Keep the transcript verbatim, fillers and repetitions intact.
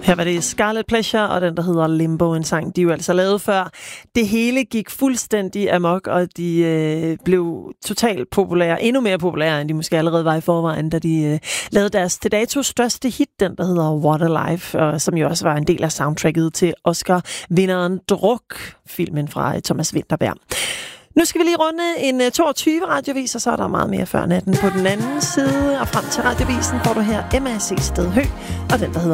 Her var det Scarlet Pleasure, og den, der hedder Limbo, en sang, de jo altså lavede før. Det hele gik fuldstændig amok, og de øh, blev totalt populære, endnu mere populære, end de måske allerede var i forvejen, da de øh, lavede deres til dato største hit, den, der hedder What a Life, og som jo også var en del af soundtracket til Oscar-vinderen Druk, filmen fra øh, Thomas Vinterberg. Nu skal vi lige runde en toogtyve radiovis, og så er der meget mere før natten på den anden side. Og frem til radiovisen får du her M A C Stedhø, og den, der hedder